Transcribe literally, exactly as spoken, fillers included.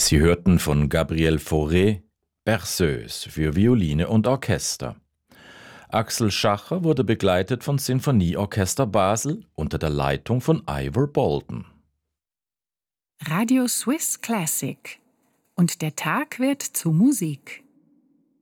Sie hörten von Gabriel Fauré Berceuse für Violine und Orchester. Axel Schacher wurde begleitet von Sinfonieorchester Basel unter der Leitung von Ivor Bolton. Radio Swiss Classic. Und der Tag wird zu Musik.